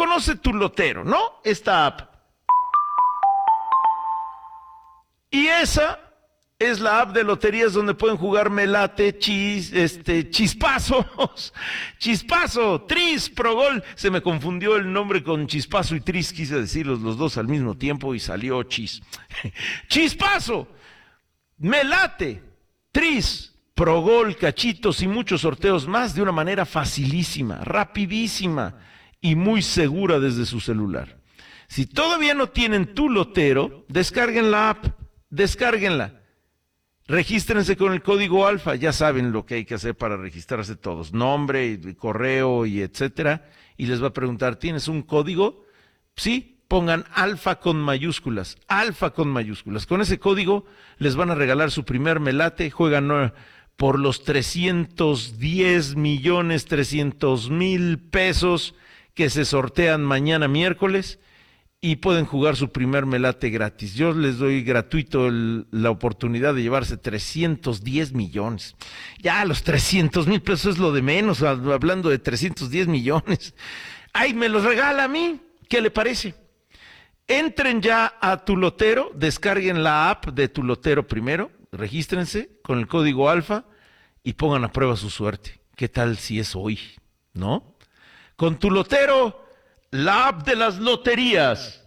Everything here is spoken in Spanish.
conoce Tu Lotero, ¿no? Esta app. Y esa es la app de loterías donde pueden jugar Melate, Chispazos, Chispazo, Tris, Progol. Se me confundió el nombre con Chispazo y Tris, quise decirlos los dos al mismo tiempo y salió Chispazo, Melate, Tris, Progol, Cachitos y muchos sorteos más de una manera facilísima, rapidísima y muy segura desde su celular. Si todavía no tienen Tu Lotero, descarguen la app, descárguenla. Regístrense con el código alfa, ya saben lo que hay que hacer para registrarse todos, nombre, y correo y etcétera, y les va a preguntar, ¿tienes un código? Sí, pongan alfa con mayúsculas, alfa con mayúsculas. Con ese código les van a regalar su primer melate, juegan por los 310,300,000 pesos que se sortean mañana miércoles, y pueden jugar su primer melate gratis. Yo les doy gratuito la oportunidad de llevarse 310 millones. Ya los 300,000 pesos es lo de menos, hablando de 310 millones. ¡Ay, me los regala a mí! ¿Qué le parece? Entren ya a Tu Lotero, descarguen la app de Tu Lotero primero, regístrense con el código alfa y pongan a prueba su suerte. ¿Qué tal si es hoy? ¿No? Con Tu Lotero, la app de las loterías.